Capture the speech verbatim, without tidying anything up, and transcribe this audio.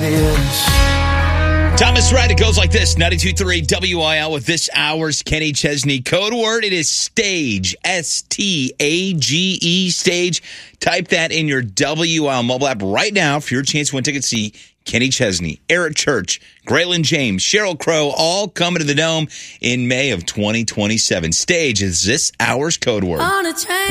this. Thomas Wright, it goes like this. ninety-two point three W I L with this hour's Kenny Chesney. Code word, it is STAGE. S T A G E, STAGE. Type that in your W I L mobile app right now for your chance to win tickets to see Kenny Chesney, Eric Church, Graylin James, Sheryl Crow, all coming to the Dome in May of twenty twenty-seven. STAGE is this hour's code word. On a train.